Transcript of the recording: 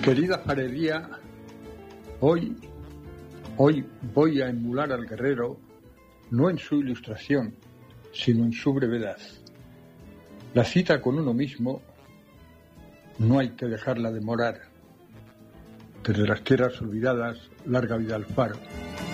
Querida Jarería, hoy voy a emular al guerrero no en su ilustración, sino en su brevedad. La cita con uno mismo no hay que dejarla demorar. Desde las tierras olvidadas, larga vida al faro.